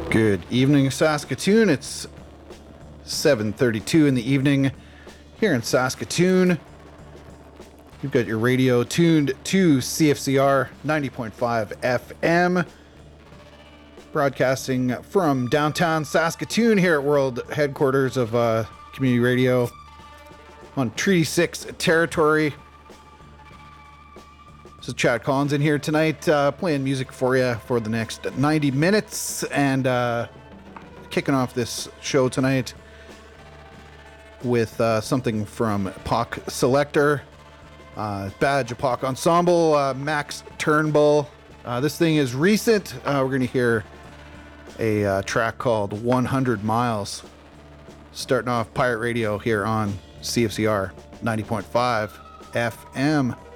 Good evening, Saskatoon. It's 7:32 in the evening here in Saskatoon. You've got your radio tuned to CFCR 90.5 FM, broadcasting from downtown Saskatoon here at World Headquarters of Community Radio on Treaty 6 territory. This is Chad Collins in here tonight, playing music for you for the next 90 minutes, and kicking off this show tonight with something from Epoch Selector, Badge Epoch Ensemble, Max Turnbull. This thing is recent. We're going to hear a track called 100 Miles, starting off Pirate Radio here on CFCR 90.5 FM.